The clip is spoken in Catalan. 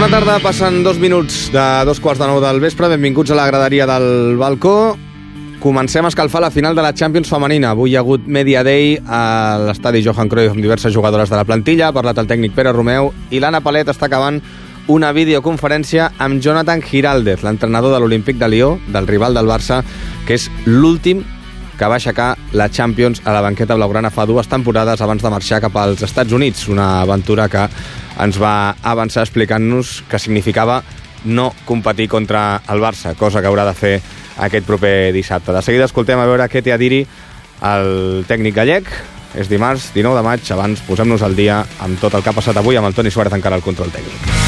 la tarda, passen 2 minuts de 2:15 del vespre. Benvinguts a la graderia del balcó. Comencem a escalfar la final de la Champions femenina. Avui hi ha hagut Media Day a l'estadi Johan Cruyff amb diverses jugadores de la plantilla. Ha parlat el tècnic Pere Romeu i l'Anna Palet està acabant una videoconferència amb Jonathan Giraldez, l'entrenador de l'Olímpic de Lió, del rival del Barça, que és l'últim que va aixecar la Champions a la banqueta blaugrana fa 2 temporades abans de marxar cap als Estats Units. Una aventura que ens va avançar explicant-nos que significava no competir contra el Barça, cosa que haurà de fer aquest proper dissabte. De seguida escoltem a veure què té a dir-hi el tècnic gallec. És dimarts, 19 de maig. Abans posem-nos al dia amb tot el que ha passat avui amb el Toni Suárez encara al control tècnic.